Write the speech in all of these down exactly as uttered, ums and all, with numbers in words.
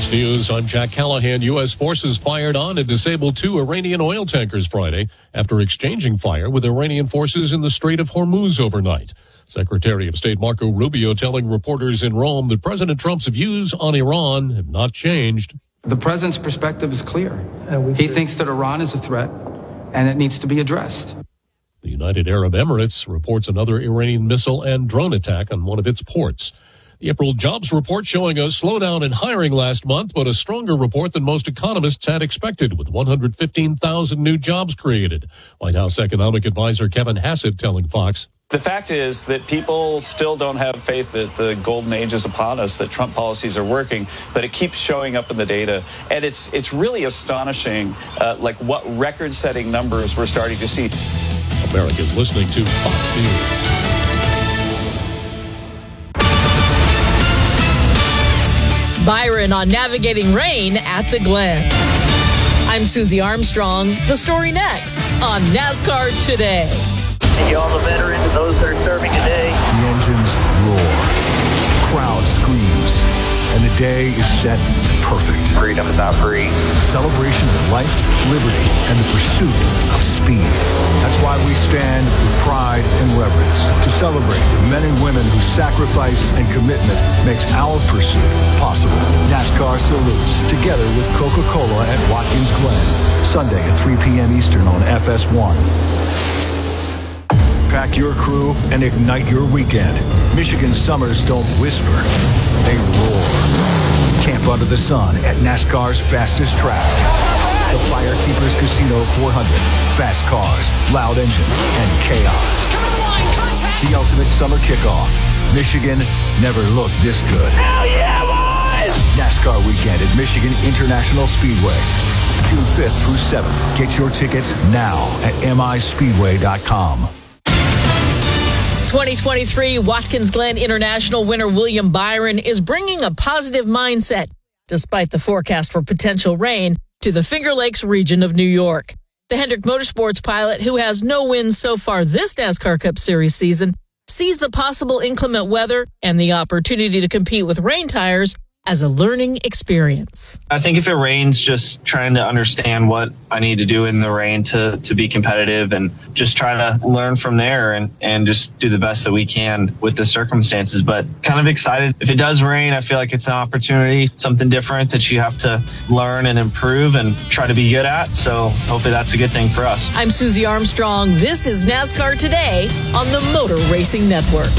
Fox News, I'm Jack Callahan. U S forces fired on and disabled two Iranian oil tankers Friday after exchanging fire with Iranian forces in the Strait of Hormuz overnight. Secretary of State Marco Rubio telling reporters in Rome that President Trump's views on Iran have not changed. The president's perspective is clear. He thinks that Iran is a threat and it needs to be addressed. The United Arab Emirates reports another Iranian missile and drone attack on one of its ports. The April jobs report showing a slowdown in hiring last month, but a stronger report than most economists had expected, with one hundred fifteen thousand new jobs created. White House economic advisor Kevin Hassett telling Fox. The fact is that people still don't have faith that the golden age is upon us, that Trump policies are working, but it keeps showing up in the data. And it's it's really astonishing, uh, like what record-setting numbers we're starting to see. Americans listening to Fox News. Byron on navigating rain at the Glen. I'm Susie Armstrong. The story next on NASCAR Today. Thank you all the veterans and those that are serving today. The engines roar. The crowd screams. And the day is set to perfect. Freedom is not free. A celebration of life, liberty, and the pursuit of speed. That's why we stand with pride and reverence to celebrate the men and women whose sacrifice and commitment makes our pursuit possible. NASCAR salutes, together with Coca-Cola at Watkins Glen. Sunday at three p.m. Eastern on F S one. Pack your crew and ignite your weekend. Michigan summers don't whisper, they roar. Camp under the sun at NASCAR's fastest track. The Firekeepers Casino four hundred. Fast cars, loud engines, and chaos. The ultimate summer kickoff. Michigan never looked this good. Hell yeah, boys! NASCAR weekend at Michigan International Speedway. June fifth through seventh. Get your tickets now at M I speedway dot com. twenty twenty-three Watkins Glen International winner William Byron is bringing a positive mindset, despite the forecast for potential rain, to the Finger Lakes region of New York. The Hendrick Motorsports pilot, who has no wins so far this NASCAR Cup Series season, sees the possible inclement weather and the opportunity to compete with rain tires as a learning experience. I think if it rains, just trying to understand what I need to do in the rain to, to be competitive and just try to learn from there and, and just do the best that we can with the circumstances. But kind of excited. If it does rain, I feel like it's an opportunity, something different that you have to learn and improve and try to be good at. So hopefully that's a good thing for us. I'm Susie Armstrong. This is NASCAR Today on the Motor Racing Network.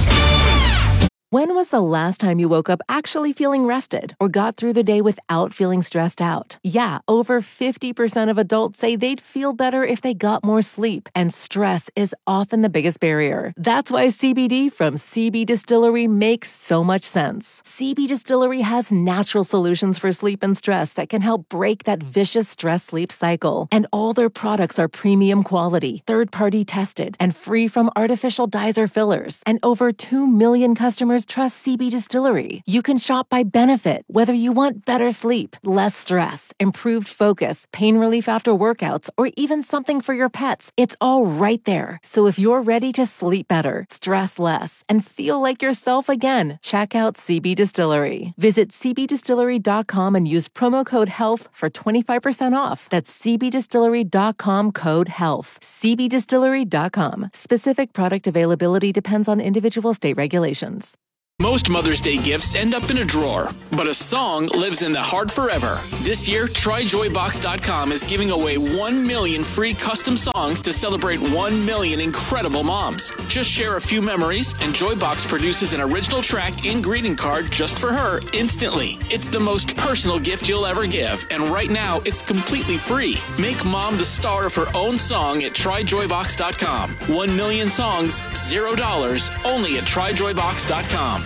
When was the last time you woke up actually feeling rested or got through the day without feeling stressed out? Yeah, over fifty percent of adults say they'd feel better if they got more sleep, and stress is often the biggest barrier. That's why C B D from C B Distillery makes so much sense. C B Distillery has natural solutions for sleep and stress that can help break that vicious stress-sleep cycle. And all their products are premium quality, third-party tested, and free from artificial dyes or fillers. And over two million customers trust C B Distillery. You can shop by benefit, whether you want better sleep, less stress, improved focus, pain relief after workouts, or even something for your pets. It's all right there. So if you're ready to sleep better, stress less, and feel like yourself again, check out C B Distillery. Visit c b distillery dot com and use promo code HEALTH for twenty-five percent off. That's c b distillery dot com code HEALTH. c b distillery dot com. Specific product availability depends on individual state regulations. Most Mother's Day gifts end up in a drawer, but a song lives in the heart forever. This year, try joy box dot com is giving away one million free custom songs to celebrate one million incredible moms. Just share a few memories, and Joybox produces an original track and greeting card just for her instantly. It's the most personal gift you'll ever give, and right now, it's completely free. Make mom the star of her own song at try joy box dot com. One million songs, zero dollars, only at try joy box dot com.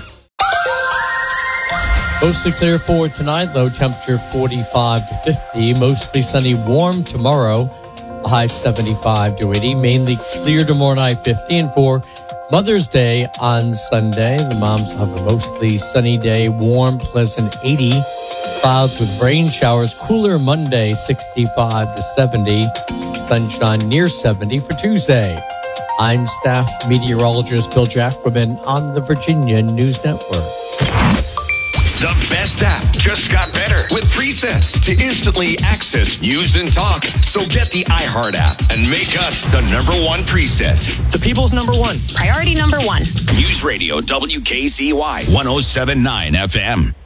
Mostly clear for tonight, low temperature forty-five to fifty. Mostly sunny, warm tomorrow, high seventy-five to eighty. Mainly clear tomorrow night, fifty. And for Mother's Day on Sunday, the moms will have a mostly sunny day, warm, pleasant eighty. Clouds with rain showers, cooler Monday, sixty-five to seventy. Sunshine near seventy for Tuesday. I'm staff meteorologist Bill Jacquemin on the Virginia News Network. The best app just got better with presets to instantly access news and talk. So get the iHeart app and make us the number one preset. The people's number one. Priority number one. News Radio W K Z Y one oh seven point nine F M.